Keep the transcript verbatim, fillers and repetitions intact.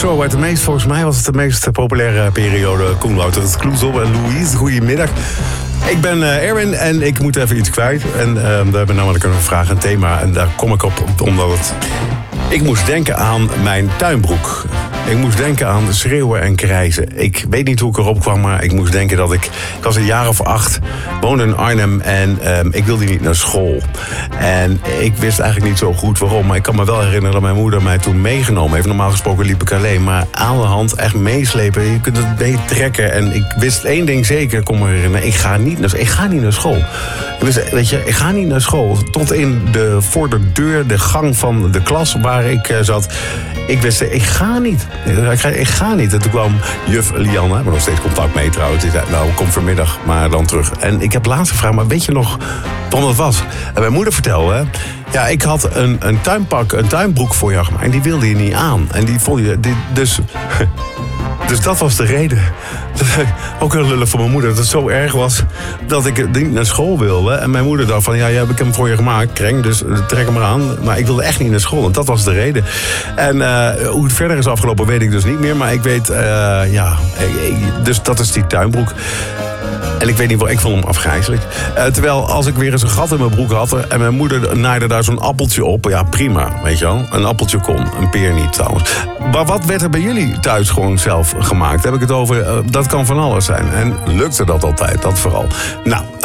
Show uit de meest, volgens mij was het de meest populaire periode. Koen Wouter, het Kloezel en Louise, goedemiddag. Ik ben uh, Erwin en ik moet even iets kwijt. En uh, we hebben namelijk een vraag, een thema. En daar kom ik op omdat het... Ik moest denken aan mijn tuinbroek. Ik moest denken aan schreeuwen en krijzen. Ik weet niet hoe ik erop kwam, maar ik moest denken dat ik... Ik was een jaar of acht, woonde in Arnhem en um, ik wilde niet naar school. En ik wist eigenlijk niet zo goed waarom. Maar ik kan me wel herinneren dat mijn moeder mij toen meegenomen heeft. Normaal gesproken liep ik alleen, maar aan de hand echt meeslepen. Je kunt het meetrekken. En ik wist één ding zeker, ik kon me herinneren. Ik ga niet naar, ik ga niet naar school. Ik wist, weet je, ik ga niet naar school. Tot in de, voor de deur, de gang van de klas waar ik uh, zat. Ik wist, ik ga niet. Ik ga, ik ga niet. En toen kwam juf Lianne, we hebben nog steeds contact mee trouwens. Die zei, nou, kom vanmiddag maar dan terug. En ik heb laatst gevraagd, maar weet je nog waarom dat was? En mijn moeder vertelde, ja, ik had een, een tuinpak, een tuinbroek voor jou gemaakt. En die wilde je niet aan. En die vond je, die, dus... Dus dat was de reden. Ook heel lullig voor mijn moeder. Dat het zo erg was dat ik niet naar school wilde. En mijn moeder dacht van, ja, ja heb ik hem voor je gemaakt, Kreng. Dus trek hem eraan. Maar ik wilde echt niet naar school. En dat was de reden. En uh, hoe het verder is afgelopen weet ik dus niet meer. Maar ik weet, uh, ja... Dus dat is die tuinbroek. En ik weet niet wel, ik vond hem afgrijzelijk. Uh, terwijl als ik weer eens een gat in mijn broek had... en mijn moeder naaide daar zo'n appeltje op... ja, prima, weet je wel. Een appeltje kon, een peer niet trouwens. Maar wat werd er bij jullie thuis gewoon zelf gemaakt? Heb ik het over, uh, dat kan van alles zijn. En lukte dat altijd, dat vooral. Nou...